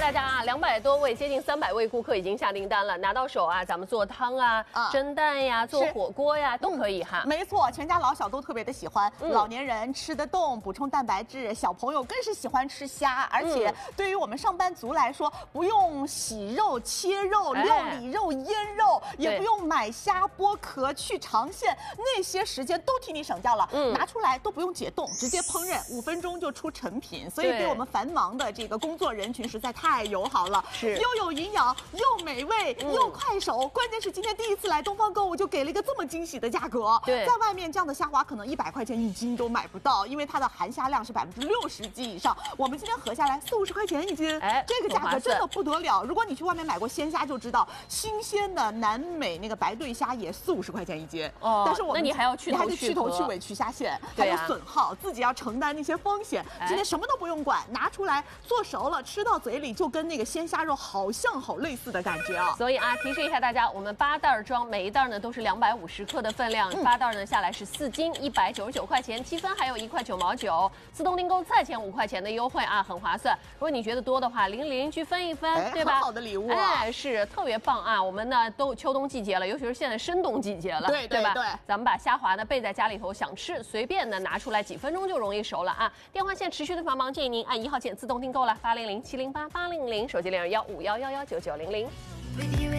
大家啊，200多位，接近300位顾客已经下订单了，拿到手啊，咱们做汤啊、蒸蛋呀、做火锅呀都可以哈。 没错，全家老小都特别的喜欢，老年人吃得动，补充蛋白质，小朋友更是喜欢吃虾，而且对于我们上班族来说，不用洗肉、切肉、料理肉、腌肉，也不用买虾、剥壳、去肠线，那些时间都替你省掉了，拿出来都不用解冻，直接烹饪，5分钟就出成品，所以对我们繁忙的这个工作人群实在太友好了，又有营养，又美味，又快手，关键是今天第一次来东方购物就给了一个这么惊喜的价格，在外面这样的虾滑可能100块钱1斤都买不到，因为它的含虾量是60%及以上，我们今天合下来40-50块钱1斤，这个价格真的不得了。如果你去外面买过鲜虾就知道，新鲜的南美那个白对虾也40-50块钱1斤，但是我们那你还要去头去尾去虾线，还有损耗，自己要承担那些风险。今天什么都不用管，拿出来做熟了，吃到嘴里就跟那个鲜虾肉好像好类似的感觉啊。 所以啊，提示一下大家，我们8袋装，每一袋呢都是250克的分量，8袋呢下来是4斤，199块钱，7分还有1块9毛9，自动订购再减5块钱的优惠啊，很划算。如果你觉得多的话，邻居分一分，对吧？ 很好的礼物是特别棒啊！我们呢都秋冬季节了，尤其是现在深冬季节了，对吧？咱们把虾滑呢备在家里头，想吃随便的拿出来，几分钟就容易熟了啊！电话线持续的繁忙，建议您按1号键自动订购了，800-708-800，手机021-5111-9900。